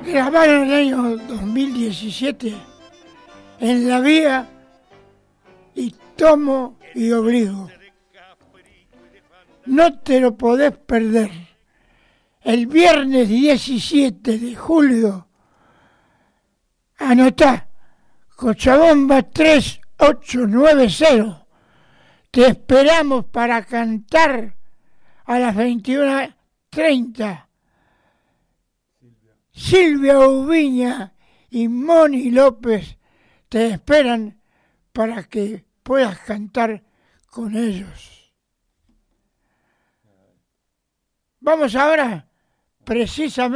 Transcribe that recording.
Grabaron en el año 2017 en La Vía y Tomo y Obligo. No te lo podés perder. El viernes 17 de julio, anotá, Cochabamba 3890. Te esperamos para cantar a las 21:30. Silvia Ubiña y Moni López te esperan para que puedas cantar con ellos. Vamos ahora precisamente